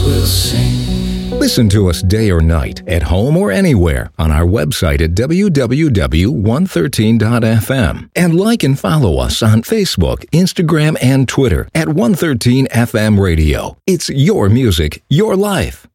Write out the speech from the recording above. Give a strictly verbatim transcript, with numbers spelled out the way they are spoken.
will sing. Listen to us day or night, at home or anywhere, on our website at w w w dot one thirteen dot f m. And like and follow us on Facebook, Instagram, and Twitter at one thirteen F M Radio. It's your music, your life.